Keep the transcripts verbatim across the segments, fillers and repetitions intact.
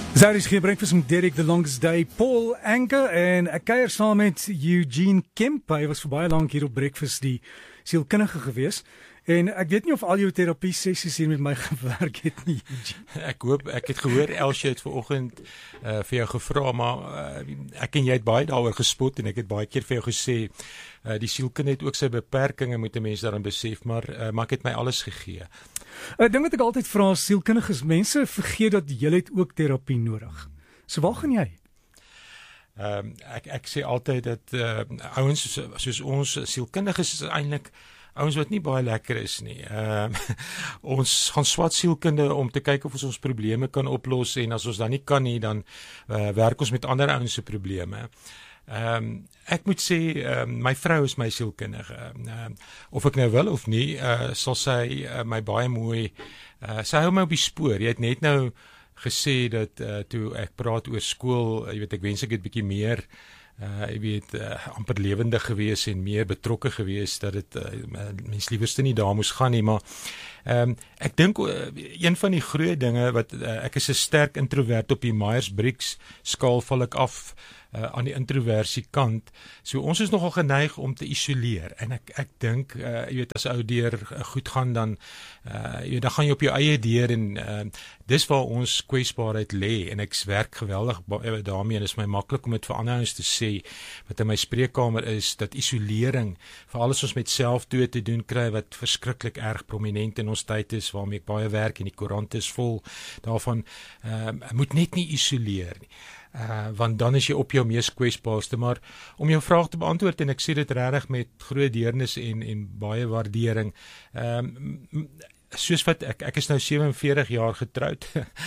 Daar is geen breakfast met Derek The Longest Day, Paul Anker en ek kuier saam met Eugene Kemp. Hy was vir baie lank hier op breakfast die sielkundige gewees. En ek weet nie of al jou terapie sessies hier met my gewerk het nie, Eugene. Ek hoop, ek het gehoor Elsje het vanoggend uh, vir jou gevra, maar uh, ek en jy het baie daaroor gespot en ek het baie keer vir jou gesê, uh, die sielkunde het ook sy beperkings, moet 'n mens daarin besef, maar, uh, maar ek het my alles gegee. Ek dink wat ek altyd vra as sielkundiges, mense vergeet dat jy het ook terapie nodig. So waar gaan jy? Um, ek, ek sê altyd dat uh, ouens soos, soos ons sielkundiges is eintlik ouens wat nie baie lekker is nie. Uh, ons gaan swat sielkunde om te kyk of ons ons probleme kan oplos en as ons dan nie kan nie, dan uh, werk ons met ander ouens se probleme. Um, ek moet sê, um, my vrou is my sielkundige. Um, of ek nou wil of nie, uh, sal sy uh, my baie mooi, uh, sy hou my op die spoor. Jy het net nou gesê dat uh, toe ek praat oor skool, jy weet, ek wens ek het bietjie meer Uh, jy weet, uh, amper lewendig gewees en meer betrokke gewees, dat het uh, mens liewerste nie daar moes gaan nie, maar um, ek dink, uh, een van die groot dinge, wat uh, ek is 'n sterk introvert op die Myers-Briggs skaal, val ek af uh, aan die introversie kant, so ons is nogal geneig om te isoleer, en ek, ek dink, uh, jy weet, as ou deur uh, goed gaan, dan, uh, jy weet, dan gaan jy op jou eie deur, en uh, dis waar ons kwesbaarheid lê, en ek werk geweldig daarmee, en is my maklik om dit vir ander ouens te sê, wat in my spreekkamer is, dat isolering, vir alles ons met selfdood te doen kry, wat verskriklik erg prominent in ons tyd is, waarmee ek baie werk, en die koerant is vol daarvan, uh, moet net nie isoleer nie. Uh, want dan is jy op jou mees kwesbaarste, maar om jou vraag te beantwoord, en ek sê dit regtig met groot deernis en, en baie waardering, um, soos wat, ek, ek is nou sewenveertig jaar getroud,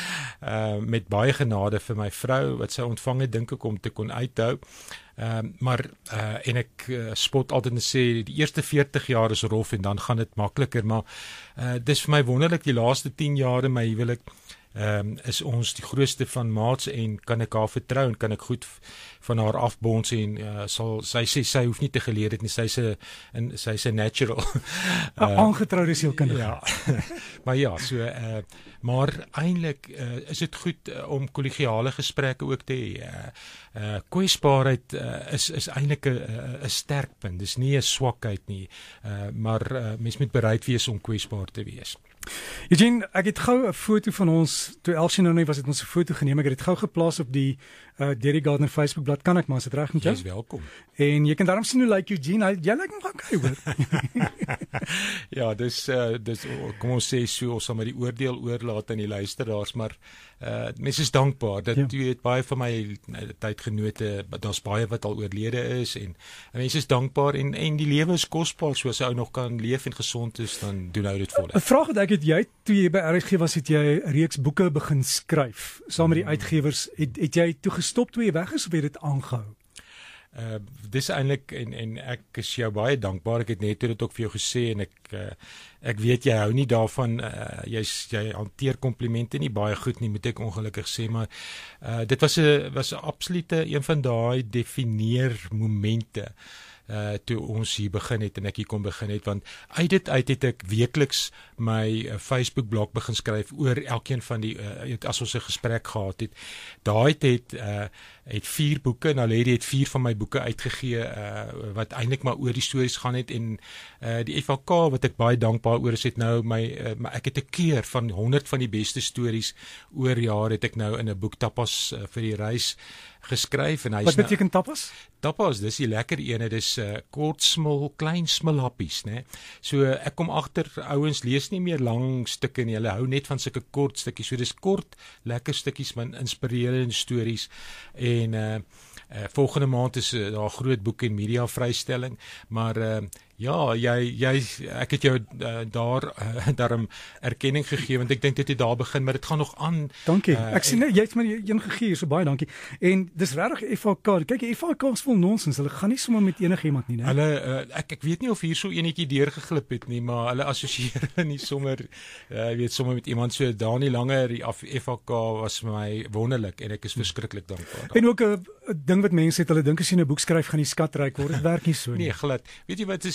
uh, met baie genade vir my vrou, wat sy ontvang het, dink ek, om te kon uithou, um, maar, uh, en ek uh, spot altyd en sê, die eerste veertig jaar is rof, en dan gaan dit makliker, maar, uh, dis vir my wonderlik, die laaste tien jaar in my huwelik, Um, is ons die grootste van maats en kan ek haar vertrou en kan ek goed van haar afbons en uh, sal, sy sê, sy hoef nie te geleer het nie, sy sê, sy sê natural. uh, Aangetroude sielkundige. Ja, maar ja, so, uh, maar eintlik uh, is dit goed uh, om kollegiale gesprekke ook te hê. Uh, uh, kwesbaarheid uh, is, is eintlik 'n sterkpunt, dis nie 'n swakheid nie, uh, maar uh, mens moet bereid wees om kwesbaar te wees. Eugene, ek het gou 'n foto van ons, toe Elsje nou nie was, het ons 'n foto geneem, ek het dit gou geplaas op die uh, Derek Gardner Facebookblad, kan ek maar, is dit reg met jou? Jy is welkom. En jy kan daarom sien hoe lyk like Eugene, hy, jy lyk nog oké, hoor. Ja, dis, uh, dis, kom ons sê so, ons sal met die oordeel oorlaat aan die luisteraars, maar uh, mens is dankbaar, dat ja. Jy weet, baie van my tydgenote, daar's baie wat al oorlede is, en, en mens is dankbaar, en, en die lewe is kosbaar, so as hy nog kan leef en gesond is, dan doen hy dit voluit. 'n Vraag wat ek het, jy, toe jy by R S G was, het jy 'n reeks boeke begin skryf, saam met die uitgewers, het, het jy toe gestop toe jy weg is, of het dit aangehou? Uh, dis eintlik, en, en ek is jou baie dankbaar, ek het net toe dit ook vir jou gesê, en ek, uh, ek weet jy hou nie daarvan, uh, jy, jy hanteer komplimente nie baie goed nie, moet ek ongelukkig sê, maar uh, dit was 'n was 'n absolute een van daai definieer momente, Uh, toe ons hier begin het en ek hier kon begin het, want uit dit uit het ek weekliks my uh, Facebook-blog begin skryf oor elkeen van die, uh, as ons 'n gesprek gehad het. Daai het, uh, het vier boeke, nou Lady het vier van my boeke uitgegee, uh, wat eintlik maar oor die stories gaan het, en uh, die F H K, wat ek baie dankbaar oor is, het nou my, uh, my ek het 'n keer van honderd van die beste stories oor jare, het ek nou in 'n boek Tapas uh, vir die reis geskryf, en hy Wat beteken tapas? Tapas, dis die lekker ene, dis uh, kort smil, klein smilhappies, né? So ek kom agter, ouens lees nie meer lang stukke nie, hulle hou net van sulke kort stukkies, so dis kort, lekker stukkies, man, inspirerende stories, en uh, uh, volgende maand is uh, daar 'n groot boek en media vrystelling, maar uh, ja, jy, jy, ek het jou uh, daar uh, daarom erkenning gegee, want ek dink dit het daar begin, maar dit gaan nog aan. Dankie, uh, ek sien net, jy het my een gegee, so baie dankie, en dis regtig F H K, kyk, die F H K is vol nonsens, hulle gaan nie sommer met enige iemand nie, né? Hulle, uh, ek, ek weet nie of hier so enetjie deurgeglip het nie, maar hulle assosieer hulle nie sommer, uh, jy weet, sommer met iemand so, daar nie langer, die F H K was vir my wonderlik, en ek is verskriklik dankbaar. En ook 'n ding wat mense het, hulle dink as jy 'n boek skryf, gaan die skat ryk word, dit werk nie so nie. Nee, glad, weet jy wat is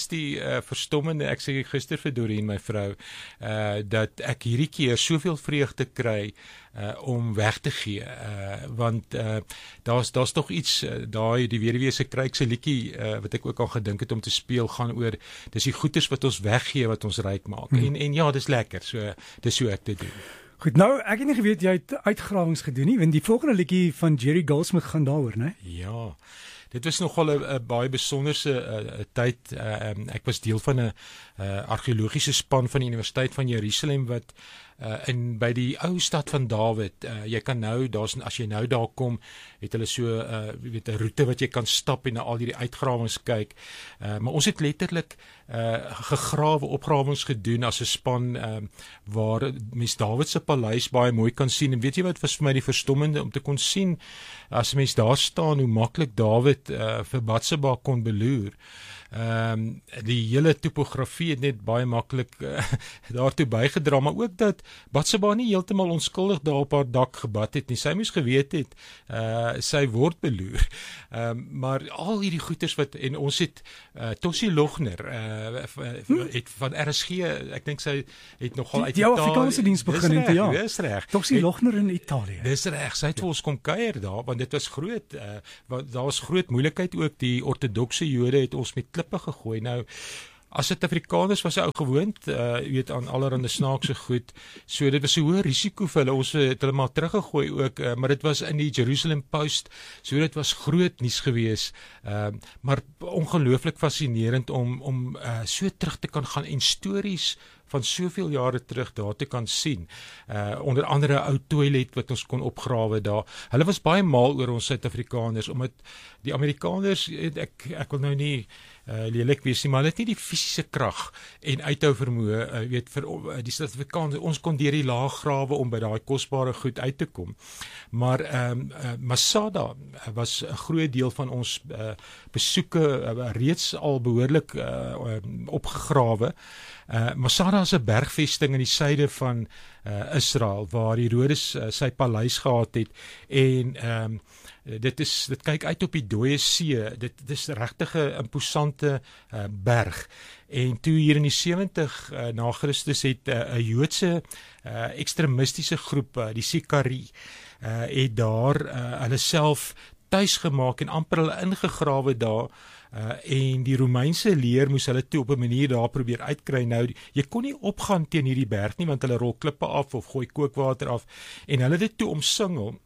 is die uh, verstommende, ek sê gister vir Doreen, my vrou, uh, dat ek hierdie keer soveel vreugde kry uh, om weg te gee, uh, want uh, daar's daar's tog iets, uh, daai die weduwee se kruik se liedjie uh, wat ek ook al gedink het om te speel, gaan oor dis die goeders wat ons weggee wat ons ryk maak. Hmm. En en ja, dis lekker. So dis hoe ek dit doen. Goed, nou ek het nie geweet jy het uitgrawings gedoen nie, want die volgende liedjie van Jerry Goldsmith gaan daaroor, né? Ja. Dit was nogal 'n baie besonderse uh, tyd. Uh, um, ek was deel van 'n uh, argeologiese span van die Universiteit van Jerusalem wat uh, in by die ou stad van Dawid. Uh, jy kan nou daar's as jy nou daar kom, het hulle so uh, weet 'n roete wat jy kan stap en na al hierdie uitgrawings kyk. Uh, maar ons het letterlik uh, gegrawe opgrawings gedoen as 'n span uh, waar mens Dawid se paleis baie mooi kan sien. En weet jy wat was vir my die verstommende om te kon sien as mens daar staan hoe maklik Dawid uh, vir Batseba kon beloer. Ehm um, die hele topografie het net baie maklik uh, daartoe bygedra, maar ook dat Batseba nie heeltemal onskuldig daar op haar dak gebad het nie. Sy moes geweet het uh, sy word beloer. Ehm um, maar al hierdie goeters wat en ons het uh, Tossie Logner uh, hmm. het van R S G, ek dink sy het nogal uit die Italië. Die Afrikaanse diens begin het, ja. Dis reg. Tossie Logner in Italië. Dis reg. Sy het vir ons kom kuier daar want dit was groot. Uh, want daar was groot moeilikheid ook. Die ortodokse Jode het ons met klippe gegooi. Nou as Suid-Afrikaners was 'n ou gewoond, uh, jy weet aan allerlei snaakse goed. So dit was 'n hoë risiko vir hulle. Ons het hulle maar teruggegooi ook, uh, maar dit was in die Jerusalem Post. So dit was groot nuus gewees. Uh, maar ongelooflik fascinerend om om uh, so terug te kan gaan en stories van soveel jare terug daar te kan sien. Uh, onder andere 'n ou toilet wat ons kon opgrawe daar. Hulle was baie mal oor ons Suid-Afrikaners omdat die Amerikaners, ek ek wil nou nie uh, lelik wees nie, maar hulle het nie die fisiese krag en uithou vermoë, uh, weet vir uh, die Suid-Afrikaners. Ons kon deur die laag grawe om by daai kosbare goed uit te kom. Maar ehm um, uh, Masada was 'n groot deel van ons uh, besoeke uh, reeds al behoorlik uh, um, opgegrawe. Uh, Masada is 'n bergvesting in die suide van uh, Israel waar Herodes uh, sy paleis gehad het en ehm um, dit is dit kyk uit op die dooie see. Dit dis regtig 'n imposante uh, berg. En toe hier in die sewentig uh, na Christus het 'n uh, Joodse uh, ekstremistiese groep, uh, die Sikari, uh, het daar uh, hulle self tuis gemaak en amper hulle ingegrawe daar. Uh, en die Romeinse leer moes hulle toe op 'n manier daar probeer uitkry. Nou, jy kon nie opgaan teen hierdie berg nie want hulle rol klippe af of gooi kookwater af en hulle het dit toe omsingel.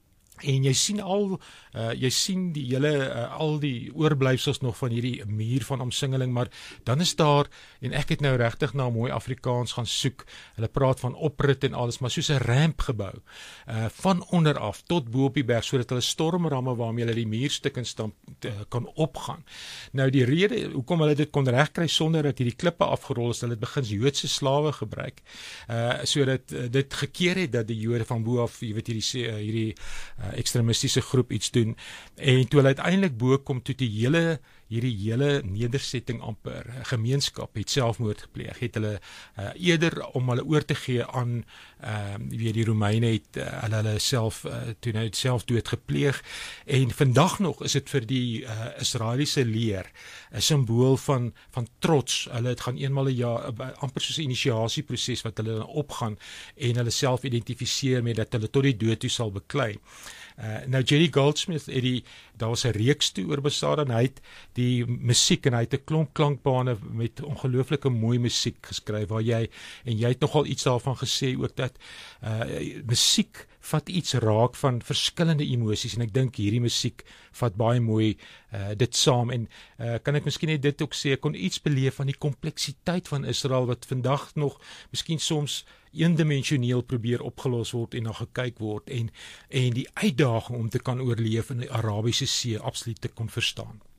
En jy sien al uh, jy sien die hele uh, al die oorblyfsels nog van hierdie muur van omsingeling, maar dan is daar en ek het nou regtig na mooi Afrikaans gaan soek. Hulle praat van oprit en alles, maar soos 'n ramp gebou uh, van onder af tot bo op die berg sodat hulle stormramme waarmee hulle die muurstukke stamp uh, kan opgaan. Nou die rede hoekom hulle dit kon regkry sonder dat hierdie klippe afgerol is, hulle het begin Joodse slawe gebruik. Uh, sodat uh, dit gekeer het dat die Jode van bo af, jy weet hierdie uh, hierdie uh, ekstremistiese groep iets doen en toe hulle uiteindelik bo kom toe die hele hierdie hele nedersetting amper gemeenskap het selfmoord gepleeg, het hulle uh, eerder om hulle oor te gee aan uh, weet die Romeine het uh, hulle hulle self uh, toe nou selfdood gepleeg en vandag nog is dit vir die uh, Israeliese leer 'n simbool van van trots. Hulle het gaan eenmal 'n jaar amper soos 'n inisiasieproses wat hulle opgaan en hulle self identifiseer met dat hulle tot die dood toe sal beklei. Uh, nou Jerry Goldsmith het die daar was 'n reeks toe oor Masada en hy het die musiek en hy het 'n klomp klankbane met ongelooflike mooi musiek geskryf waar jy en jy het nogal iets daarvan gesê ook dat uh, musiek vat iets raak van verskillende emosies en ek dink hierdie musiek vat baie mooi uh, dit saam en uh, kan ek miskien net dit ook sê, ek kon iets beleef van die kompleksiteit van Israel wat vandag nog miskien soms eendimensioneel probeer opgelos word en na gekyk word en en die uitdaging om te kan oorleef in die Arabiese See absoluut te kon verstaan.